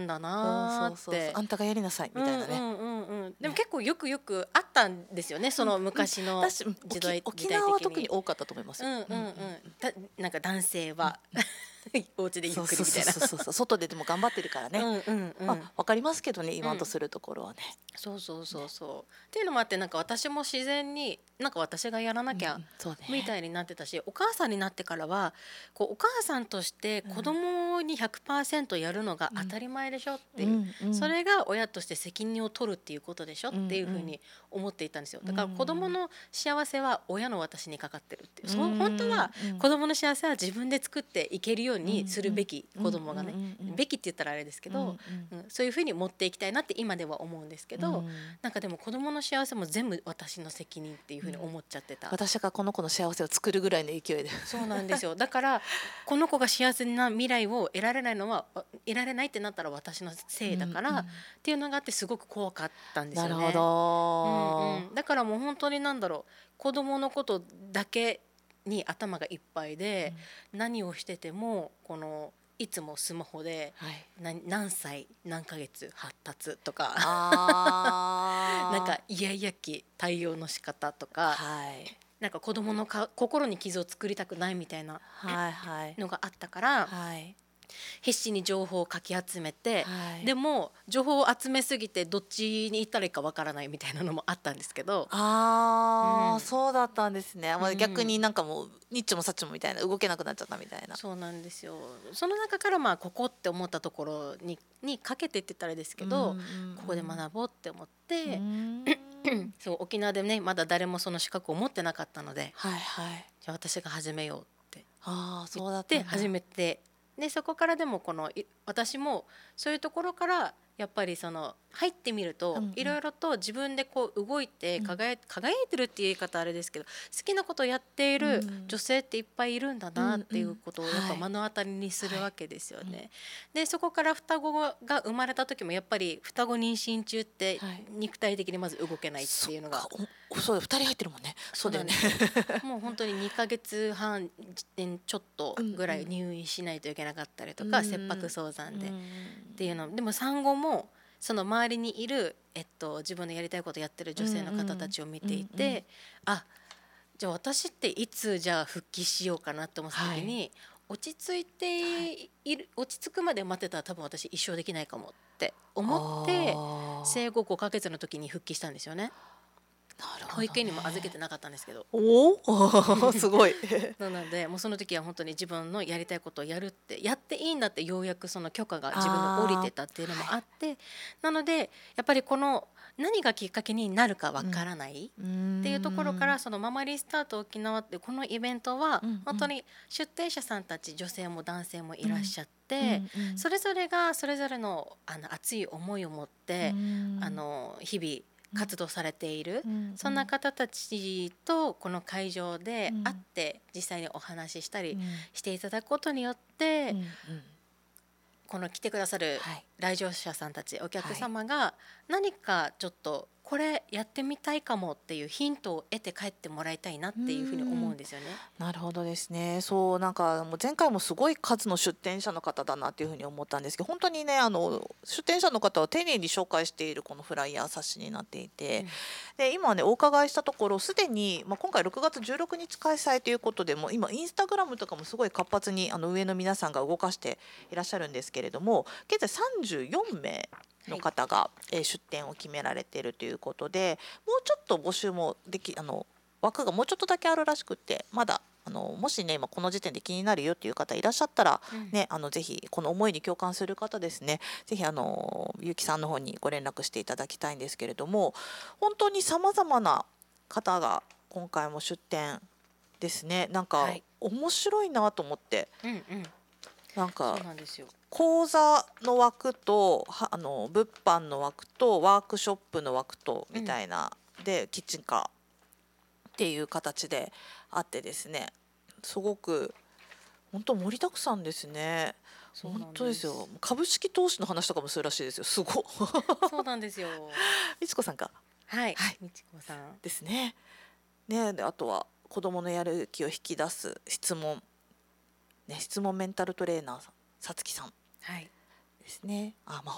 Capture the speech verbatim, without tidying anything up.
だうんそなーっうそうそうて。 あんたがやりなさいみたいなね、 うんうんうんうん、でもね結構よくよくあったんですよね、その昔の私うん時代、 沖時代沖縄は的に。 特に多かったと思いますよ、 うんうんうん、だなんか男性はお家でゆっそうそうそうくりみたいな。 そうそう外ででも頑張ってるからね、 うんうんうん、 まあわかりますけどね言わんとするところはね、 そうそうそうそう、っていうのもあって、なんか私も自然になんか私がやらなきゃうんうんそうねみたいになってたし、お母さんになってからはこうお母さんとして子供にひゃくパーセントやるのが当たり前でしょっていう、 うんうんそれが親として責任を取るっていうことでしょっていうふうに思っていたんですよ。だから子供の幸せは親の私にかかってるっていう、そう本当は子供の幸せは自分で作っていけるようにするべき、子供がね、べきって言ったらあれですけど、うんそういうふうに持っていきたいなって今では思うんですけど、なんかでも子供の幸せも全部私の責任っていうふうに思っちゃってた、 私がこの子の幸せを作るぐらいの勢いでそうなんですよ。だからこの子が幸せな未来を得られないのは得られないってなったら私のせいだから、 うんうんっていうのがあってすごく怖かったんですなるよね。 ほど、 うんうん、だからもう本当に何だろう、子供のことだけに頭がいっぱいで、何をしててもこのいつもスマホで、 はい、 な何歳何ヶ月発達とかあなんかイヤイヤ期対応の仕方とか、 はいなんか子供のか心に傷を作りたくないみたいなはいはいのがあったから、 はい必死に情報をかき集めて、 はいでも情報を集めすぎてどっちに行ったらいいかわからないみたいなのもあったんですけど、 ああ、 うんそうだったんですね、まあ、 うん逆になんかもうニッチもサッチもみたいな動けなくなっちゃったみたいな、 そうなんですよ。その中からまあここって思ったところににかけてって言ったらあれですけど、 うんうんうんここで学ぼうって思っうて、 ーんそう沖縄でねまだ誰もその資格を持ってなかったので、 はいはいじゃあ私が始めようってああそうだったんだで始めて、でそこからでもこのい私もそういうところからやっぱりその入ってみると、 うんうんいろいろと自分でこう動いて輝い、輝いてるっていう言い方あれですけど、好きなことをやっているうん女性っていっぱいいるんだなっていうことをやっぱうんうん目の当たりにするわけですよね。 はいでそこから双子が生まれた時もやっぱり双子妊娠中ってはい肉体的にまず動けないっていうのが、 そっかおそうだふたり入ってるもんね、そうだよねそうなんですよもう本当ににかげつはんちょっとぐらい入院しないといけなかったりとか、 うん切迫早産で、 うんっていうのでも産後もその周りにいる、えっと、自分のやりたいことやってる女性の方たちを見ていて、 うんうんあじゃあ私っていつじゃあ復帰しようかなって思った時に、落ち着いている、落ち着くまで待ってたら多分私一生できないかもって思ってあー生後ごかげつの時に復帰したんですよね。 なるほどね保育園にも預けてなかったんですけど、 おおすごいなのでもうその時は本当に自分のやりたいことをやるってやっていいんだってようやくその許可が自分に降りてたっていうのもあって、なのでやっぱりこの何がきっかけになるかわからないっていうところから、そのママリスタート沖縄ってこのイベントはうんうん本当に出店者さんたち女性も男性もいらっしゃって、 うんうんそれぞれがそれぞれのあの熱い思いを持って、 うんあの日々活動されている、 うんそんな方たちとこの会場でうん会って実際にお話ししたりうんしていただくことによって、 うんうんこの来てくださるはい来場者さんたちお客様が何かちょっとこれやってみたいかもっていうヒントを得て帰ってもらいたいなっていうふうに思うんですよね。 なるほどですね。そうなんかもう前回もすごい数の出店者の方だなっていうふうに思ったんですけど、本当にねあの出店者の方は丁寧に紹介しているこのフライヤー冊子になっていて、 うんで今ねお伺いしたところすでに、まあ、今回ろくがつじゅうろくにち開催ということでもう今インスタグラムとかもすごい活発にあの上の皆さんが動かしていらっしゃるんですけれども、現在さんじゅうよんめいの方が、えー出店を決められているということで、もうちょっと募集もできあの枠がもうちょっとだけあるらしくって、まだあのもしね今この時点で気になるよっていう方いらっしゃったら、 うんね、あのぜひこの思いに共感する方ですね、ぜひあのゆうきさんの方にご連絡していただきたいんですけれども、本当にさまざまな方が今回も出店ですね。なんか、 はい面白いなと思って、 うんうんなんかそうなんですよ。 講座の枠とはあの物販の枠とワークショップの枠とみたいな、でキッチンカーっていう形であってですね、すごく本当盛りだくさんですね。 そうなんです本当ですよ。株式投資の話とかもするらしいですよ。すごい。 そうなんですよ。 みちこさんかはい、 はいみちこさん。 ですね。ねであとは子どものやる気を引き出す質問、ね、質問メンタルトレーナーさんさつきさんはい。 ですね。あ、まあ